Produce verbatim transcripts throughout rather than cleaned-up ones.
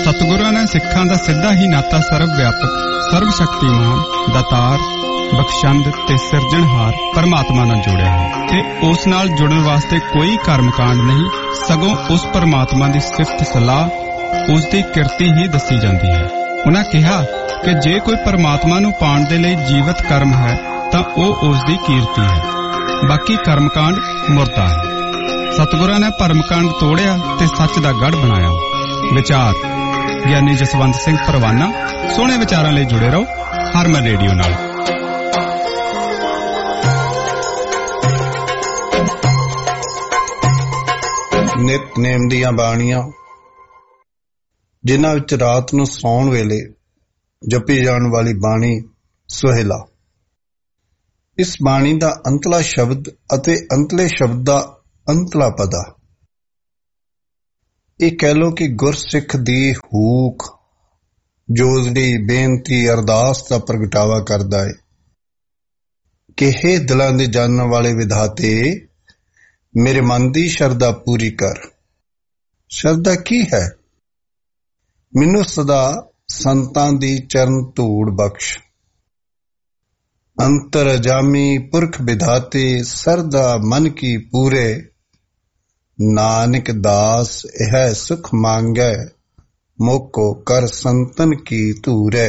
ਸਤਿਗੁਰਾਂ ਨੇ ਸਿੱਖਾਂ ਦਾ ਸਿੱਧਾ ਹੀ ਨਾਤਾ ਸਰਵ ਵਿਆਪਕ, ਸਰਵ ਸ਼ਕਤੀਮਾਨ, ਦਾਤਾਰ, ਬਖਸ਼ੰਦ ਤੇ ਸਿਰਜਣਹਾਰ ਪਰਮਾਤਮਾ ਨਾਲ ਜੋੜਿਆ ਹੈ ਤੇ ਉਸ ਨਾਲ ਜੁੜਨ ਵਾਸਤੇ ਕੋਈ ਕਰਮਕਾਂਡ ਨਹੀਂ, ਸਗੋਂ ਉਸ ਪਰਮਾਤਮਾ ਦੀ ਸਿਫਤ ਸਲਾਹ, ਉਸ ਦੀ ਕਿਰਤੀ ਹੀ ਦੱਸੀ ਜਾਂਦੀ ਹੈ। ਉਹਨਾਂ ਕਿਹਾ ਕਿ ਜੇ ਕੋਈ ਪਰਮਾਤਮਾ ਨੂੰ ਪਾਉਣ ਦੇ ਲਈ ਜੀਵਤ ਕਰਮ ਹੈ ਤਾਂ ਉਹ ਉਸ ਦੀ ਕੀਰਤੀ ਹੈ, ਬਾਕੀ ਕਰਮਕਾਂਡ ਮੁਰਦਾ ਹੈ। ਸਤਿਗੁਰਾਂ ਨੇ ਭਰਮਕਾਂਡ ਤੋੜਿਆ ਤੇ ਸੱਚ ਦਾ ਗੜ੍ਹ ਬਣਾਇਆ। ਵਿਚਾਰ ਗਿਆਨੀ ਜਸਵੰਤ ਸਿੰਘ ਪਰਵਾਨਾ। ਸੋਹਣੇ ਵਿਚਾਰਾਂ ਲਈ ਜੁੜੇ ਰਹੋ ਹਰਮਨ ਰੇਡੀਓ ਨਾਲ। ਨਿਤਨੇਮ ਦੀਆਂ ਬਾਣੀਆਂ, ਜਿਨ੍ਹਾਂ ਵਿੱਚ ਰਾਤ ਨੂੰ ਸੌਣ ਵੇਲੇ ਜਪੀ ਜਾਣ ਵਾਲੀ ਬਾਣੀ ਸੁਹੇਲਾ। ਇਸ ਬਾਣੀ ਦਾ ਅੰਤਲਾ ਸ਼ਬਦ ਅਤੇ ਅੰਤਲੇ ਸ਼ਬਦ ਦਾ ਅੰਤਲਾ ਪਦਾ, ਇਹ ਕਹਿ ਲੋ ਕਿ ਗੁਰਸਿੱਖ ਦੀ ਹੂਕ, ਜੋਦੜੀ, ਬੇਨਤੀ, ਅਰਦਾਸ ਦਾ ਪ੍ਰਗਟਾਵਾ ਕਰਦਾ ਹੈ ਕਿ ਹੇ ਦਿਲਾਂ ਦੇ ਜਾਣਨ ਵਾਲੇ ਵਿਧਾਤੇ, ਮੇਰੇ ਮਨ ਦੀ ਸ਼ਰਧਾ ਪੂਰੀ ਕਰ। ਸ਼ਰਧਾ ਕੀ ਹੈ? ਮੈਨੂੰ ਸਦਾ ਸੰਤਾਂ ਦੀ ਚਰਨ ਧੂੜ ਬਖਸ਼। ਅੰਤਰ ਜਾਮੀ ਪੁਰਖ ਵਿਧਾਤੇ, ਸਰਦਾ ਮਨ ਕੀ ਪੂਰੇ। ਨਾਨਕ ਦਾਸ ਇਹ ਸੁਖ ਮੰਗੈ, ਮੋਕੋ ਕਰ ਸੰਤਨ ਕੀ ਧੂਰੇ।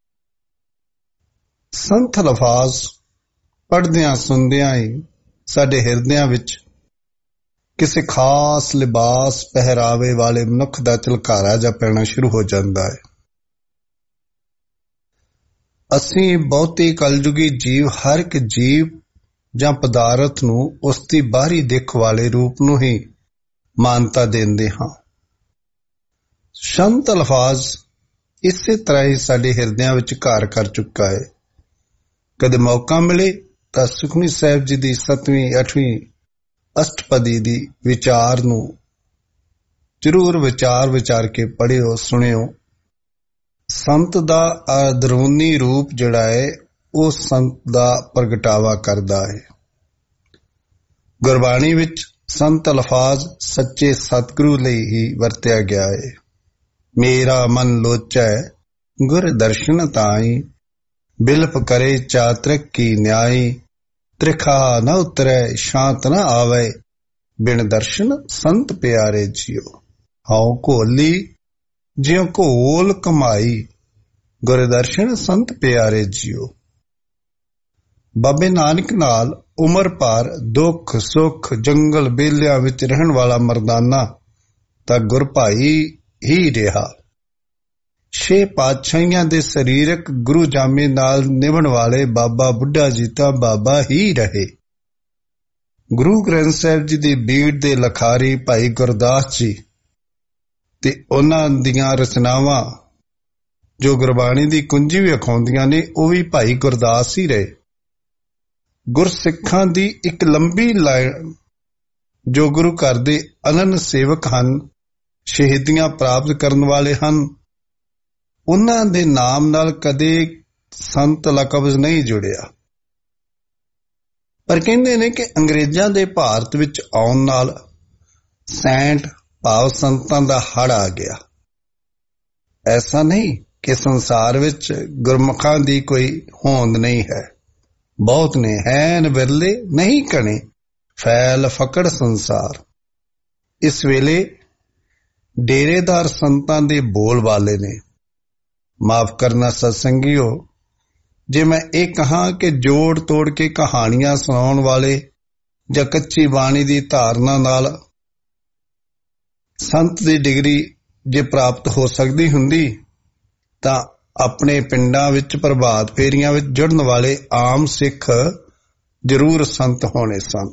ਸੰਤ ਲਫ਼ਾਜ਼ ਪੜ੍ਹਦਿਆਂ ਸੁਣਦਿਆਂ ਹੀ ਸਾਡੇ ਹਿਰਦਿਆਂ ਵਿੱਚ ਕਿਸੇ ਖਾਸ ਲਿਬਾਸ ਪਹਿਰਾਵੇ ਵਾਲੇ ਮਨੁੱਖ ਦਾ ਝਲਕਾਰਾ ਜਾ ਪੈਣਾ ਸ਼ੁਰੂ ਹੋ ਜਾਂਦਾ ਹੈ। ਅਸੀਂ ਬਹੁਤੀ ਕਲਯੁਗੀ ਜੀਵ ਹਰ ਇੱਕ ਜੀਵ ਜਾਂ ਪਦਾਰਥ ਨੂੰ ਉਸ ਦੀ ਬਾਹਰੀ ਦਿੱਖ ਵਾਲੇ ਰੂਪ ਨੂੰ ਹੀ ਮਾਨਤਾ ਦਿੰਦੇ ਹਾਂ। ਸ਼ੰਤ ਲਫ਼ਾਜ਼ ਇਸੇ ਤਰ੍ਹਾਂ ਹੀ ਸਾਡੇ ਹਿਰਦਿਆਂ ਵਿੱਚ ਘਰ ਕਰ ਚੁੱਕਾ ਹੈ। ਕਦੇ ਮੌਕਾ ਮਿਲੇ ਤਾਂ ਸੁਖਮਨੀ ਸਾਹਿਬ ਜੀ ਦੀ ਸੱਤਵੀਂ ਅੱਠਵੀਂ ਅਸ਼ਟਪਦੀ ਦੀ ਵਿਚਾਰ ਨੂੰ ਜ਼ਰੂਰ ਵਿਚਾਰ ਵਿਚਾਰ ਕੇ ਪੜ੍ਹਿਓ, ਸੁਣਿਓ। ਸੰਤ ਦਾ ਅੰਦਰੂਨੀ ਰੂਪ ਜਿਹੜਾ ਹੈ ਉਹ ਸੰਤ ਦਾ ਪ੍ਰਗਟਾਵਾ ਕਰਦਾ ਹੈ। ਗੁਰਬਾਣੀ ਵਿੱਚ ਸੰਤ ਲਫ਼ਾਜ਼ ਸੱਚੇ ਸਤਿਗੁਰੂ ਲਈ ਹੀ ਵਰਤਿਆ ਗਿਆ ਹੈ। ਮੇਰਾ ਮਨ ਲੋਚੈ ਗੁਰ ਦਰਸ਼ਨ ਤਾਈ, ਬਿਲਪ ਕਰੇ ਚਾਤ੍ਰਿਕ ਕੀ ਨਿਆਈ। ਤ੍ਰਿਖਾ ਨ ਉਤਰੈ ਸ਼ਾਂਤ ਨ ਆਵੈ, ਬਿਨ ਦਰਸ਼ਨ ਸੰਤ ਪਿਆਰੇ ਜੀਓ। ਹਉ ਘੋਲੀ ਜਿਉ ਘੋਲ ਕਮਾਈ, ਗੁਰ ਦਰਸ਼ਨ ਸੰਤ ਪਿਆਰੇ ਜੀਓ। ਬਾਬੇ ਨਾਨਕ ਨਾਲ ਉਮਰ ਭਰ ਦੁੱਖ ਸੁੱਖ ਜੰਗਲ ਬੇਲਿਆਂ ਵਿੱਚ ਰਹਿਣ ਵਾਲਾ ਮਰਦਾਨਾ ਤਾਂ ਗੁਰ ਭਾਈ ਹੀ ਰਿਹਾ। ਛੇ ਪਾਤਸ਼ਾਹੀਆਂ ਦੇ ਸਰੀਰਕ ਗੁਰੂ ਜਾਮੇ ਨਾਲ ਨਿਭਣ ਵਾਲੇ ਬਾਬਾ ਬੁੱਢਾ ਜੀ ਤਾਂ ਬਾਬਾ ਹੀ ਰਹੇ। ਗੁਰੂ ਗ੍ਰੰਥ ਸਾਹਿਬ ਜੀ ਦੀ ਬੀੜ ਦੇ ਲਖਾਰੀ ਭਾਈ ਗੁਰਦਾਸ ਜੀ ਤੇ ਉਹਨਾਂ ਦੀਆਂ ਰਚਨਾਵਾਂ ਜੋ ਗੁਰਬਾਣੀ ਦੀ ਕੁੰਜੀ ਵੀ ਅਖਾਉਂਦੀਆਂ ਨੇ, ਉਹ ਵੀ ਭਾਈ ਗੁਰਦਾਸ ਹੀ ਰਹੇ। ਗੁਰਸਿੱਖਾਂ ਦੀ ਇੱਕ ਲੰਬੀ ਲਾਈਨ ਜੋ ਗੁਰੂ ਘਰ ਦੇ ਅਨੰਨ ਸੇਵਕ ਹਨ, ਸ਼ਹੀਦੀਆਂ ਪ੍ਰਾਪਤ ਕਰਨ ਵਾਲੇ ਹਨ, ਉਹਨਾਂ ਦੇ ਨਾਮ ਨਾਲ ਕਦੇ ਸੰਤ ਲਕਬ ਨਹੀਂ ਜੁੜਿਆ। ਪਰ ਕਹਿੰਦੇ ਨੇ ਕਿ ਅੰਗਰੇਜ਼ਾਂ ਦੇ ਭਾਰਤ ਵਿੱਚ ਆਉਣ ਨਾਲ ਸੈਂਟ ਭਾਵ ਸੰਤਾਂ ਦਾ ਹੜ ਆ ਗਿਆ। ਐਸਾ ਨਹੀਂ ਕਿ ਸੰਸਾਰ ਵਿੱਚ ਗੁਰਮੁਖਾਂ ਦੀ ਕੋਈ ਹੋਂਦ ਨਹੀਂ ਹੈ, ਬਹੁਤ ਨੇ, ਹੈਨ ਵਿਰਲੇ ਨਹੀਂ ਕਣੇ, ਫੈਲ ਫਕੜ ਸੰਸਾਰ। ਇਸ ਵੇਲੇ ਡੇਰੇਦਾਰ ਸੰਤਾਂ ਦੇ ਬੋਲ ਵਾਲੇ ਨੇ। ਮਾਫ ਕਰਨਾ ਸਤਸੰਗੀਓ ਜੇ ਮੈਂ ਇਹ ਕਹਾਂ ਕਿ ਜੋੜ ਤੋੜ ਕੇ ਕਹਾਣੀਆਂ ਸੁਣਾਉਣ ਵਾਲੇ ਜਾਂ ਕੱਚੀ ਬਾਣੀ ਦੀ ਧਾਰਨਾ ਨਾਲ ਸੰਤ ਦੀ ਡਿਗਰੀ ਜੇ ਪ੍ਰਾਪਤ ਹੋ ਸਕਦੀ ਹੁੰਦੀ ਤਾਂ ਆਪਣੇ ਪਿੰਡਾਂ ਵਿੱਚ ਪ੍ਰਭਾਤ ਫੇਰੀਆਂ ਵਿੱਚ ਜੁੜਨ ਵਾਲੇ ਆਮ ਸਿੱਖ ਜ਼ਰੂਰ ਸੰਤ ਹੋਣੇ ਸਨ।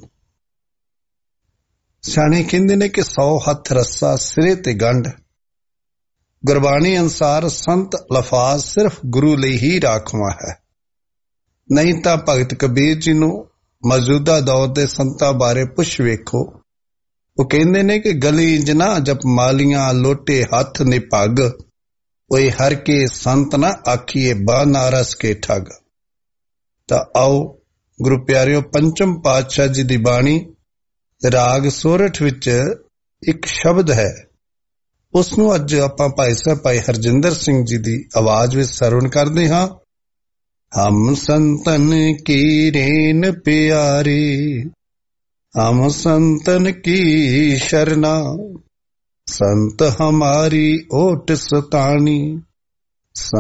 ਸਿਆਣੇ ਕਹਿੰਦੇ ਨੇ ਕਿ ਸੌ ਹੱਥ ਰੱਸਾ ਸਿਰੇ ਤੇ ਗੰਢ। ਗੁਰਬਾਣੀ ਅਨੁਸਾਰ ਸੰਤ ਲਫ਼ਾਜ਼ ਸਿਰਫ ਗੁਰੂ ਲਈ ਹੀ ਰਾਖਵਾਂ ਹੈ। ਨਹੀਂ ਤਾਂ ਭਗਤ ਕਬੀਰ ਜੀ ਨੂੰ ਮੌਜੂਦਾ ਦੌਰ ਦੇ ਸੰਤਾਂ ਬਾਰੇ ਪੁੱਛ ਵੇਖੋ। ਉਹ ਕਹਿੰਦੇ ਨੇ ਕਿ ਗਲੀ ਜਨਾ ਜਪ ਮਾਲੀਆਂ, ਲੋਟੇ ਹੱਥ ਨਿਭਗ, ਓਏ ਹਰ ਕੇ ਸੰਤ ਨਾ ਆਖੀਏ ਬਾਨਾਰਸ ਕੇ ਠੱਗ। ਤਾਂ ਆਓ ਗੁਰੂ ਪਿਆਰਿਓ, ਪੰਚਮ ਪਾਤਸ਼ਾਹ ਜੀ ਦੀ ਬਾਣੀ ਰਾਗ ਸੋਰਠ ਵਿੱਚ ਇੱਕ ਸ਼ਬਦ ਹੈ ਉਸ ਨੂੰ ਅੱਜ ਆਪਾਂ ਭਾਈ ਸਾਹਿਬ ਭਾਈ ਹਰਜਿੰਦਰ ਸਿੰਘ ਜੀ ਦੀ ਆਵਾਜ਼ ਵਿੱਚ ਸਰਵਣ ਕਰਦੇ ਹਾਂ। ਹਮ ਸੰਤਨ ਕੀ ਰੇਨ ਪਿਆਰੇ, ਹਮ ਸੰਤਨ ਕੀ ਸ਼ਰਨਾ, संत हमारी ओट सतानी,